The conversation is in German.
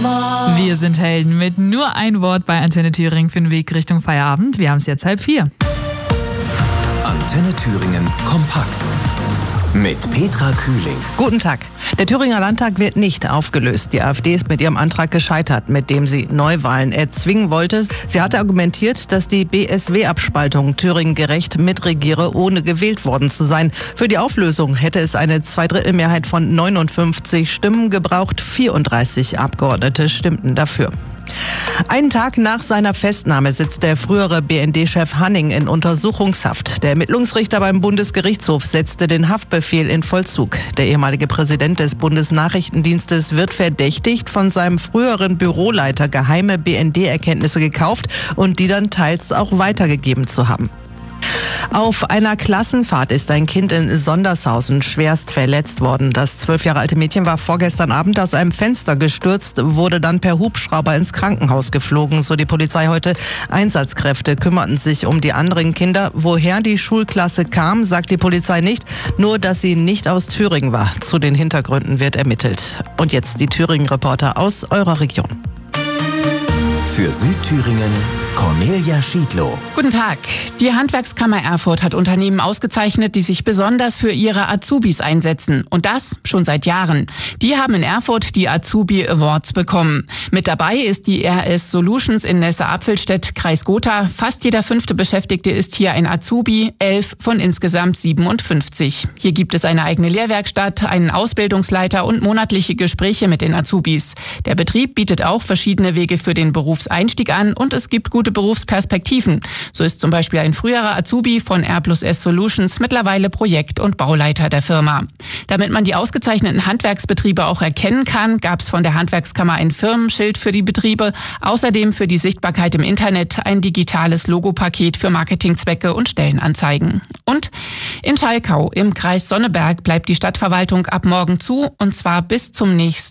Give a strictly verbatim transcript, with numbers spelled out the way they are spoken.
Wir sind Helden mit nur ein Wort bei Antenne Thüringen für den Weg Richtung Feierabend. Wir haben es jetzt halb vier. Antenne Thüringen kompakt mit Petra Kühling. Guten Tag. Der Thüringer Landtag wird nicht aufgelöst. Die AfD ist mit ihrem Antrag gescheitert, mit dem sie Neuwahlen erzwingen wollte. Sie hatte argumentiert, dass die B S W-Abspaltung Thüringen gerecht mitregiere, ohne gewählt worden zu sein. Für die Auflösung hätte es eine Zweidrittelmehrheit von neunundfünfzig Stimmen gebraucht. vierunddreißig Abgeordnete stimmten dafür. Einen Tag nach seiner Festnahme sitzt der frühere B N D-Chef Hanning in Untersuchungshaft. Der Ermittlungsrichter beim Bundesgerichtshof setzte den Haftbefehl in Vollzug. Der ehemalige Präsident des Bundesnachrichtendienstes wird verdächtigt, von seinem früheren Büroleiter geheime B N D-Erkenntnisse gekauft und die dann teils auch weitergegeben zu haben. Auf einer Klassenfahrt ist ein Kind in Sondershausen schwerst verletzt worden. Das zwölf Jahre alte Mädchen war vorgestern Abend aus einem Fenster gestürzt, wurde dann per Hubschrauber ins Krankenhaus geflogen, so die Polizei heute. Einsatzkräfte kümmerten sich um die anderen Kinder. Woher die Schulklasse kam, sagt die Polizei nicht, nur dass sie nicht aus Thüringen war. Zu den Hintergründen wird ermittelt. Und jetzt die Thüringen-Reporter aus eurer Region. Für Südthüringen Cornelia Schiedlow. Guten Tag. Die Handwerkskammer Erfurt hat Unternehmen ausgezeichnet, die sich besonders für ihre Azubis einsetzen. Und das schon seit Jahren. Die haben in Erfurt die Azubi Awards bekommen. Mit dabei ist die R S Solutions in Nesse-Apfelstedt, Kreis Gotha. Fast jeder fünfte Beschäftigte ist hier ein Azubi, elf von insgesamt siebenundfünfzig. Hier gibt es eine eigene Lehrwerkstatt, einen Ausbildungsleiter und monatliche Gespräche mit den Azubis. Der Betrieb bietet auch verschiedene Wege für den Berufseinstieg an und es gibt gute Berufsperspektiven. So ist zum Beispiel ein früherer Azubi von R plus S Solutions mittlerweile Projekt- und Bauleiter der Firma. Damit man die ausgezeichneten Handwerksbetriebe auch erkennen kann, gab es von der Handwerkskammer ein Firmenschild für die Betriebe, außerdem für die Sichtbarkeit im Internet ein digitales Logopaket für Marketingzwecke und Stellenanzeigen. Und in Schalkau im Kreis Sonneberg bleibt die Stadtverwaltung ab morgen zu, und zwar bis zum nächsten